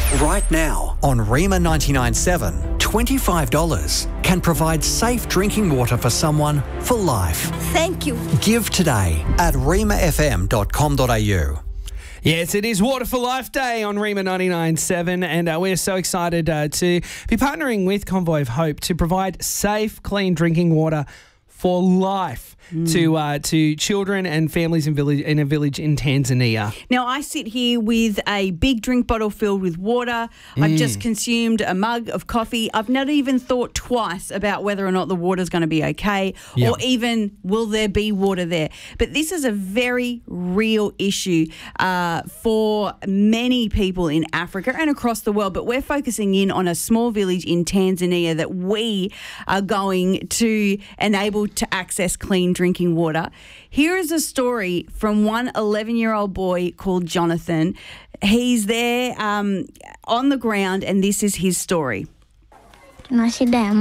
Right now on Rima 99.7, $25 can provide safe drinking water for someone for life. Thank you. Give today at rimafm.com.au. Yes, it is Water for Life Day on Rima 99.7, and we're so excited to be partnering with Convoy of Hope to provide safe, clean drinking water for life to children and families in a village in Tanzania. Now, I sit here with a big drink bottle filled with water. I've just consumed a mug of coffee. I've not even thought twice about whether or not the water's going to be okay or even will there be water there. But this is a very real issue for many people in Africa and across the world. But we're focusing in on a small village in Tanzania that we are going to enable to access clean drinking water. Here is a story from one 11-year-old boy called Jonathan. He's there on the ground, and this is his story. We have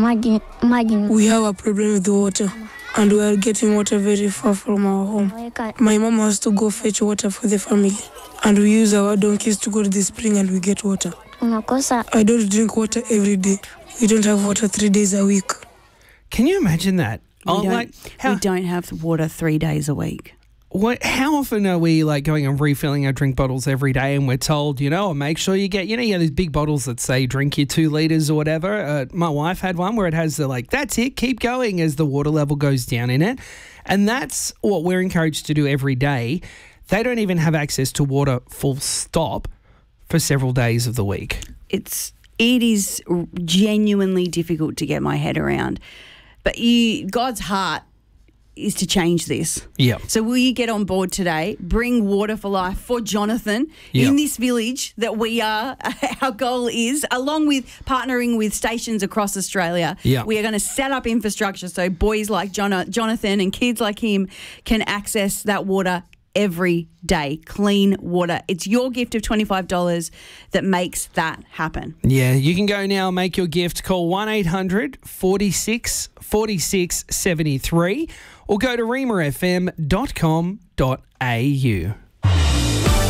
a problem with the water, and we are getting water very far from our home. My mom has to go fetch water for the family, and we use our donkeys to go to the spring and we get water. I don't drink water every day. We don't have water 3 days a week. Can you imagine that? We don't have water 3 days a week. How often are we going and refilling our drink bottles every day, and we're told, make sure you get, these big bottles that say drink your 2 litres or whatever. My wife had one where it has that's it, keep going as the water level goes down in it. And that's what we're encouraged to do every day. They don't even have access to water full stop for several days of the week. It is genuinely difficult to get my head around. But God's heart is to change this. Yeah. So will you get on board today? Bring water for life for Jonathan in this village that we are. Our goal is, along with partnering with stations across Australia, we are going to set up infrastructure so boys like Jonathan and kids like him can access that water every day, clean water. It's your gift of $25 that makes that happen. Yeah, you can go now and make your gift. Call 1-800 46 46 73 or go to rimafm.com.au.